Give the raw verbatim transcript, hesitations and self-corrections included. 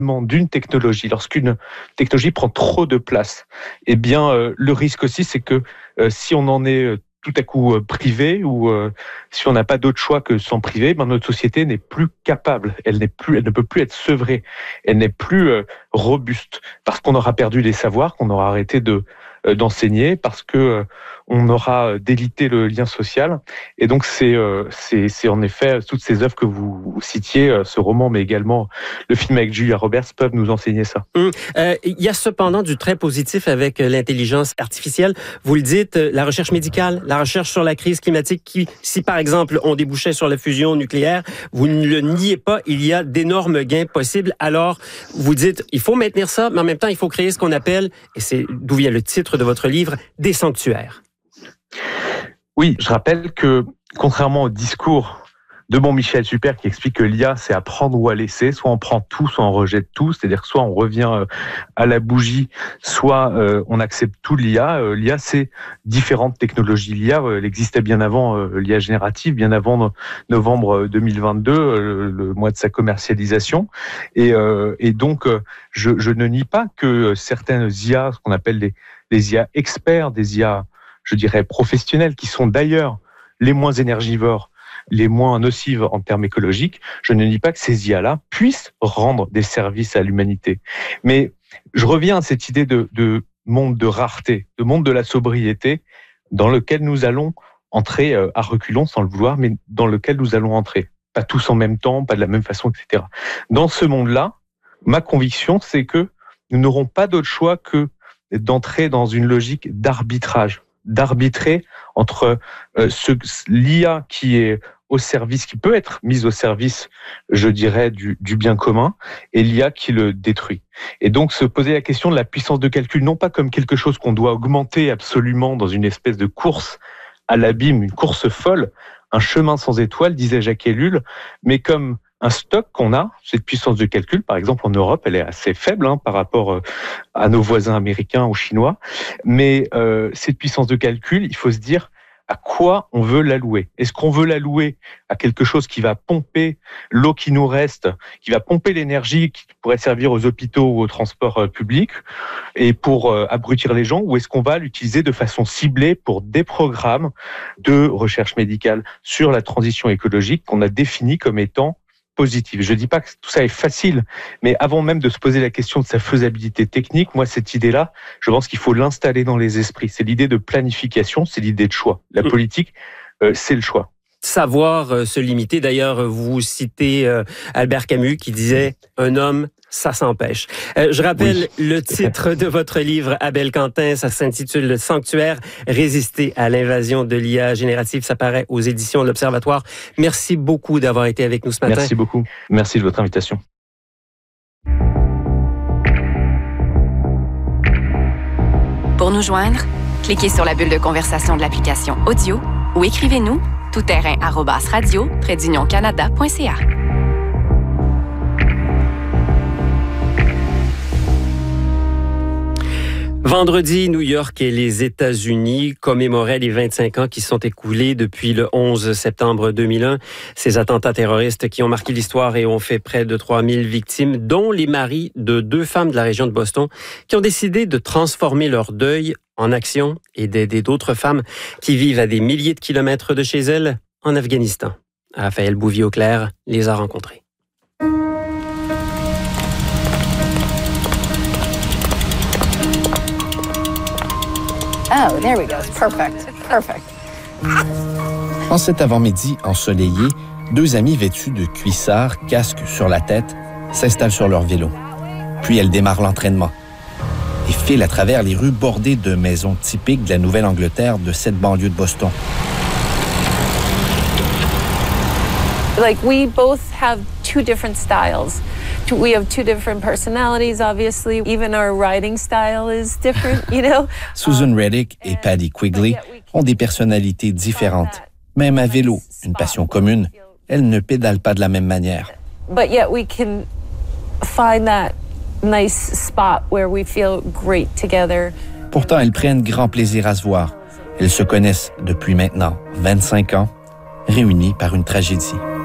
d'une technologie, lorsqu'une technologie prend trop de place, eh bien, euh, le risque aussi, c'est que euh, si on en est euh, tout à coup euh, privé ou euh, si on n'a pas d'autre choix que s'en priver, ben notre société n'est plus capable, elle n'est plus, elle ne peut plus être sevrée, elle n'est plus euh, robuste parce qu'on aura perdu les savoirs, qu'on aura arrêté de euh, d'enseigner, parce que euh, on aura délité le lien social. Et donc c'est euh, c'est c'est en effet toutes ces œuvres que vous, vous citiez, euh, ce roman, mais également le film avec Julia Roberts peuvent nous enseigner ça. Hum. Euh, il y a cependant du très positif avec l'intelligence artificielle. Vous le dites, la recherche médicale, la recherche sur la crise climatique, qui, si par exemple on débouchait sur la fusion nucléaire, vous ne le niez pas, il y a d'énormes gains possibles. Alors, vous dites, il faut maintenir ça, mais en même temps, il faut créer ce qu'on appelle, et c'est d'où vient le titre de votre livre, des sanctuaires. Oui, je rappelle que, contrairement au discours de bon Michel Super qui explique que l'I A, c'est à prendre ou à laisser, soit on prend tout, soit on rejette tout, c'est-à-dire soit on revient à la bougie, soit euh, on accepte tout l'I A. Euh, L'I A, c'est différentes technologies. L'I A, euh, elle existait bien avant euh, l'I A générative, bien avant no- novembre deux mille vingt-deux, euh, le mois de sa commercialisation. Et, euh, et donc, euh, je, je ne nie pas que certaines I A, ce qu'on appelle les, les I A experts, des I A, je dirais, professionnels, qui sont d'ailleurs les moins énergivores, les moins nocives en termes écologiques, je ne dis pas que ces I A-là puissent rendre des services à l'humanité. Mais je reviens à cette idée de, de monde de rareté, de monde de la sobriété, dans lequel nous allons entrer à reculons sans le vouloir, mais dans lequel nous allons entrer. Pas tous en même temps, pas de la même façon, et cetera. Dans ce monde-là, ma conviction, c'est que nous n'aurons pas d'autre choix que d'entrer dans une logique d'arbitrage, d'arbitrer entre euh, ce, l'I A qui est au service, qui peut être mise au service, je dirais, du, du bien commun, et l'I A qui le détruit. Et donc se poser la question de la puissance de calcul, non pas comme quelque chose qu'on doit augmenter absolument dans une espèce de course à l'abîme, une course folle, un chemin sans étoile, disait Jacques Ellul, mais comme un stock qu'on a, cette puissance de calcul, par exemple en Europe, elle est assez faible hein, par rapport à nos voisins américains ou chinois, mais euh, cette puissance de calcul, il faut se dire à quoi on veut l'allouer. Est-ce qu'on veut l'allouer à quelque chose qui va pomper l'eau qui nous reste, qui va pomper l'énergie qui pourrait servir aux hôpitaux ou aux transports publics et pour euh, abrutir les gens, ou est-ce qu'on va l'utiliser de façon ciblée pour des programmes de recherche médicale sur la transition écologique qu'on a définis comme étant positive. Je ne dis pas que tout ça est facile, mais avant même de se poser la question de sa faisabilité technique, moi, cette idée-là, je pense qu'il faut l'installer dans les esprits. C'est l'idée de planification, c'est l'idée de choix. La politique, euh, c'est le choix. Savoir euh, se limiter. D'ailleurs, vous citez euh, Albert Camus qui disait « Un homme, ça s'empêche ». Euh, je rappelle oui. le titre de votre livre, Abel Quentin, ça s'intitule « Le sanctuaire, résister à l'invasion de l'I A générative ». Ça paraît aux éditions de l'Observatoire. Merci beaucoup d'avoir été avec nous ce matin. Merci beaucoup. Merci de votre invitation. Pour nous joindre, cliquez sur la bulle de conversation de l'application Audio ou écrivez-nous tout-terrain arobase radio trait d'union canada point c a. Vendredi, New York et les États-Unis commémoraient les vingt-cinq ans qui sont écoulés depuis le onze septembre deux mille un. Ces attentats terroristes qui ont marqué l'histoire et ont fait près de trois mille victimes, dont les maris de deux femmes de la région de Boston qui ont décidé de transformer leur deuil en action et d'aider d'autres femmes qui vivent à des milliers de kilomètres de chez elles en Afghanistan. Raphaël Bouvier-Auclair les a rencontrés. Oh, there we go. It's perfect. Perfect. En cet avant-midi ensoleillé, deux amies vêtues de cuissards, casque sur la tête, s'installent sur leur vélo. Puis elles démarrent l'entraînement et filent à travers les rues bordées de maisons typiques de la Nouvelle-Angleterre de cette banlieue de Boston. Like, we both have two different styles. We have two different personalities, obviously. Even our riding style is different, you know. Susan Reddick et Paddy Quigley ont des personnalités différentes. Même à vélo, une passion commune, elles ne pédalent pas de la même manière. But yet we can find that nice spot where we feel great together. Pourtant, elles prennent grand plaisir à se voir. Elles se connaissent depuis maintenant vingt-cinq ans, réunies par une tragédie.